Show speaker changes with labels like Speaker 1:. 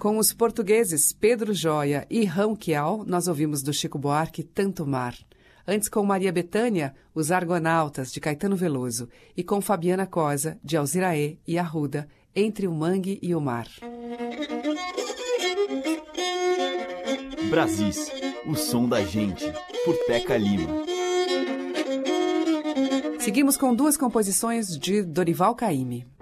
Speaker 1: Com os portugueses Pedro Joia e Rão Quial, nós ouvimos do Chico Buarque Tanto Mar. Antes, com Maria Bethânia, Os Argonautas, de Caetano Veloso. E com Fabiana Cosa, de Alziraê e Arruda, Entre o Mangue e o Mar.
Speaker 2: Brasis, o som da gente, por Teca Lima.
Speaker 1: Seguimos com duas composições de Dorival Caymmi.